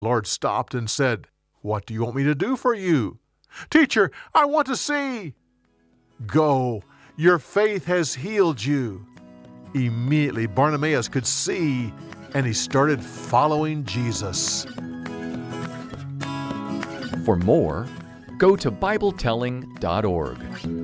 Lord stopped and said, "What do you want me to do for you?" "Teacher, I want to see." "Go, your faith has healed you." Immediately Bartimaeus could see, and he started following Jesus. For more, go to BibleTelling.org.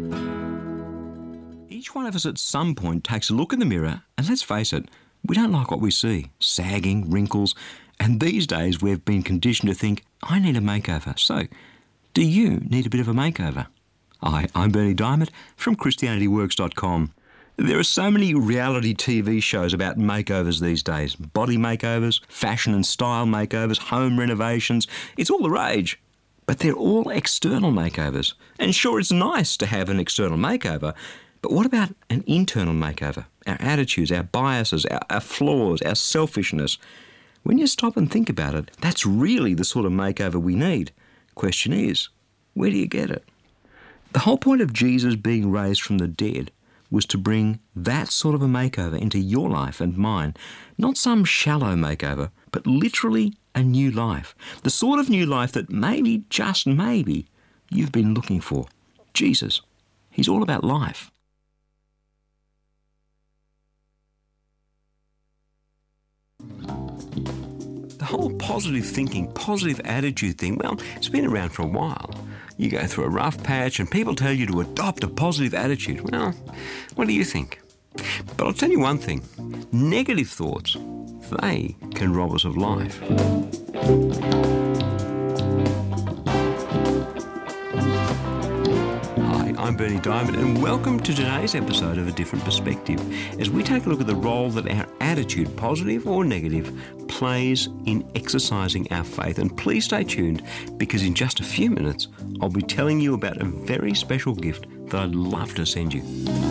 Each one of us at some point takes a look in the mirror, and let's face it, we don't like what we see. Sagging, wrinkles, and these days we've been conditioned to think, I need a makeover. So, do you need a bit of a makeover? Hi, I'm Berni Dymet from ChristianityWorks.com. There are so many reality TV shows about makeovers these days. Body makeovers, fashion and style makeovers, home renovations. It's all the rage. But they're all external makeovers. And sure, it's nice to have an external makeover, but what about an internal makeover? Our attitudes, our biases, our flaws, our selfishness. When you stop and think about it, that's really the sort of makeover we need. Question is, where do you get it? The whole point of Jesus being raised from the dead was to bring that sort of a makeover into your life and mine. Not some shallow makeover, but literally a new life. The sort of new life that maybe, just maybe, you've been looking for. Jesus, he's all about life. The whole positive thinking, positive attitude thing, well, it's been around for a while. You go through a rough patch and people tell you to adopt a positive attitude. Well, what do you think? But I'll tell you one thing. Negative thoughts, they can rob us of life. Hi, I'm Berni Dymet, and welcome to today's episode of A Different Perspective, as we take a look at the role that our attitude, positive or negative, plays in exercising our faith. And please stay tuned, because in just a few minutes, I'll be telling you about a very special gift that I'd love to send you.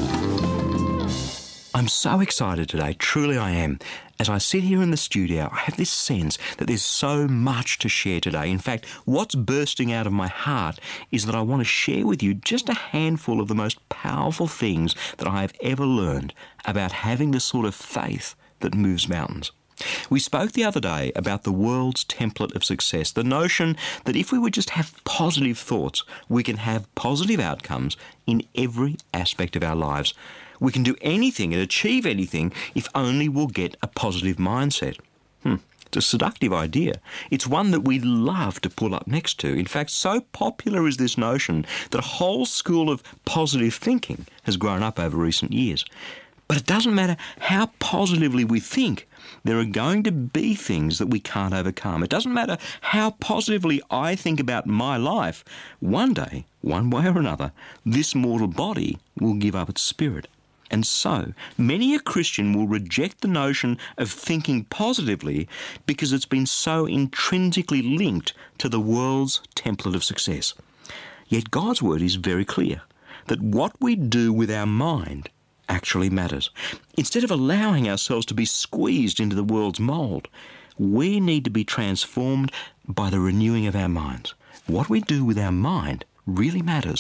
I'm so excited today, truly I am. As I sit here in the studio, I have this sense that there's so much to share today. In fact, what's bursting out of my heart is that I want to share with you just a handful of the most powerful things that I have ever learned about having the sort of faith that moves mountains. We spoke the other day about the world's template of success, the notion that if we would just have positive thoughts, we can have positive outcomes in every aspect of our lives. We can do anything and achieve anything if only we'll get a positive mindset. It's a seductive idea. It's one that we love to pull up next to. In fact, so popular is this notion that a whole school of positive thinking has grown up over recent years. But it doesn't matter how positively we think, there are going to be things that we can't overcome. It doesn't matter how positively I think about my life. One day, one way or another, this mortal body will give up its spirit. And so, many a Christian will reject the notion of thinking positively because it's been so intrinsically linked to the world's template of success. Yet God's word is very clear that what we do with our mind actually matters. Instead of allowing ourselves to be squeezed into the world's mould, we need to be transformed by the renewing of our minds. What we do with our mind really matters.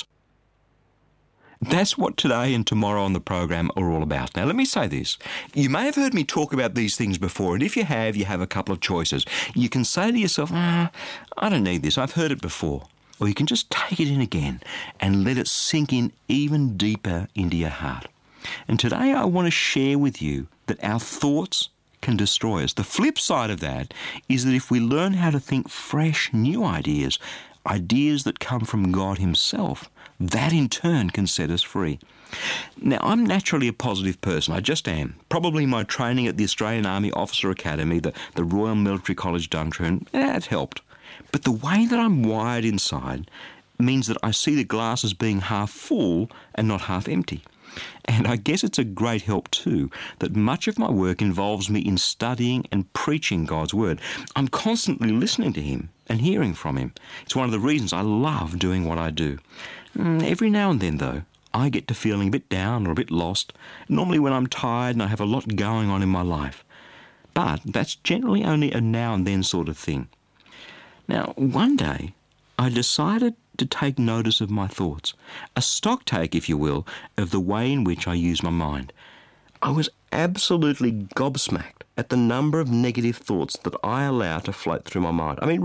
That's what today and tomorrow on the program are all about. Now, let me say this. You may have heard me talk about these things before, and if you have a couple of choices. You can say to yourself, I don't need this, I've heard it before. Or you can just take it in again and let it sink in even deeper into your heart. And today I want to share with you that our thoughts can destroy us. The flip side of that is that if we learn how to think fresh, new ideas that come from God Himself, that in turn can set us free. Now, I'm naturally a positive person. I just am. Probably my training at the Australian Army Officer Academy, the Royal Military College Duntroon, it helped. But the way that I'm wired inside means that I see the glass as being half full and not half empty. And I guess it's a great help too that much of my work involves me in studying and preaching God's Word. I'm constantly listening to Him and hearing from Him. It's one of the reasons I love doing what I do. Every now and then, though, I get to feeling a bit down or a bit lost, normally when I'm tired and I have a lot going on in my life. But that's generally only a now and then sort of thing. Now, one day, I decided to take notice of my thoughts, a stock take, if you will, of the way in which I use my mind. I was absolutely gobsmacked at the number of negative thoughts that I allow to float through my mind. I mean,